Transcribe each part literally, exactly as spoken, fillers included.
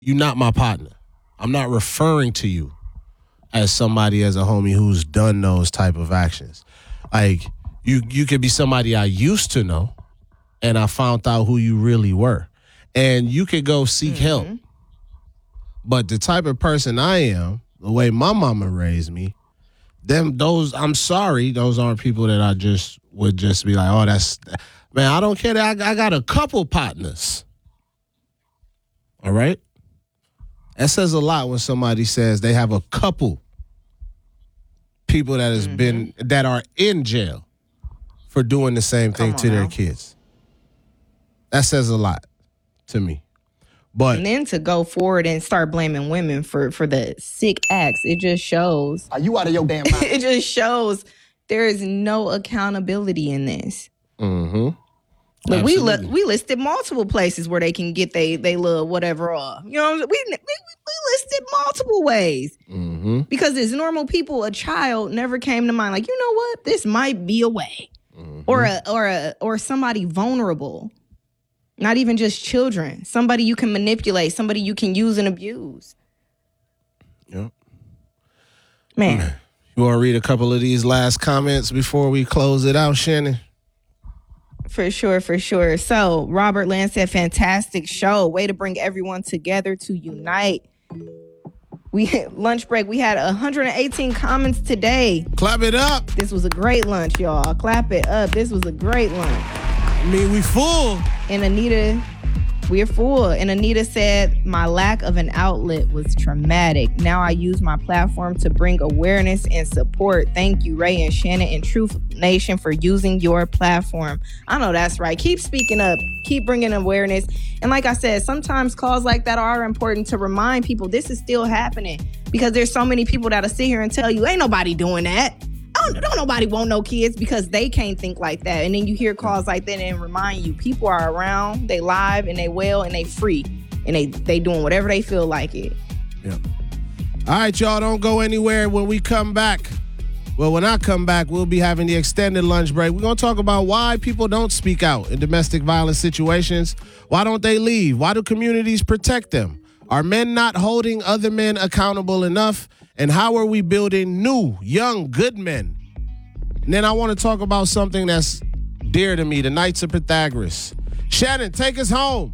you're not my partner. I'm not referring to you as somebody, as a homie who's done those type of actions. Like, you you could be somebody I used to know, and I found out who you really were. And you could go seek mm-hmm. help. But the type of person I am, the way my mama raised me, them those I'm sorry, those aren't people that I just would just be like, oh, that's man, I don't care. I, I got a couple partners. All right? That says a lot when somebody says they have a couple people that has mm-hmm. been that are in jail for doing the same thing to now. their kids. That says a lot to me. But and then to go forward and start blaming women for, for the sick acts, it just shows. Are you out of your damn mind? It just shows there is no accountability in this. Mm-hmm. Look, we li- we listed multiple places where they can get they they little whatever off. You know what I'm saying? We, we, we listed multiple ways. Mm-hmm. Because as normal people, a child never came to mind like, you know what? This might be a way. Mm-hmm. Or a or a or somebody vulnerable. Not even just children. Somebody you can manipulate. Somebody you can use and abuse. Yep. Man. You want to read a couple of these last comments before we close it out, Shannon? For sure, for sure. So, Robert Land said, fantastic show. Way to bring everyone together to unite. We lunch break. We had one hundred eighteen comments today. Clap it up. This was a great lunch, y'all. Clap it up. This was a great lunch. I mean, we full. And Anita, we're full. And Anita said, my lack of an outlet was traumatic. Now I use my platform to bring awareness and support. Thank you, Ray and Shannon and Truth Nation, for using your platform. I know that's right. Keep speaking up. Keep bringing awareness. And like I said, sometimes calls like that are important to remind people this is still happening, because there's so many people that'll sit here and tell you, ain't nobody doing that. Don't, don't nobody want no kids, because they can't think like that. And then you hear calls like that and remind you people are around, they live and they well and they free, and they they doing whatever they feel like it. Yeah. All right, y'all, don't go anywhere. When we come back, well, when I come back, we'll be having the extended lunch break. We're going to talk about why people don't speak out in domestic violence situations. Why don't they leave? Why do communities protect them? Are men not holding other men accountable enough? And how are we building new, young, good men? And then I want to talk about something that's dear to me, the Knights of Pythagoras. Shannon, take us home.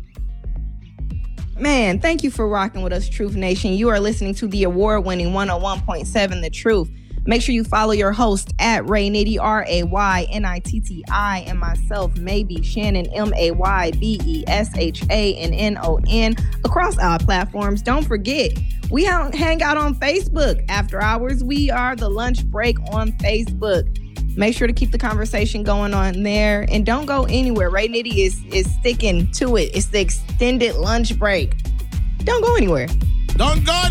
Man, thank you for rocking with us, Truth Nation. You are listening to the award-winning one oh one point seven The Truth. Make sure you follow your host at Ray Nitty, R A Y N I T T I, and myself, Maybe Shannon, M A Y B E S H A N N O N, across our platforms. Don't forget, we hang out on Facebook. After hours, we are the Lunch Break on Facebook. Make sure to keep the conversation going on there, and don't go anywhere. Ray Nitty is, is sticking to it. It's the extended lunch break. Don't go anywhere. Don't go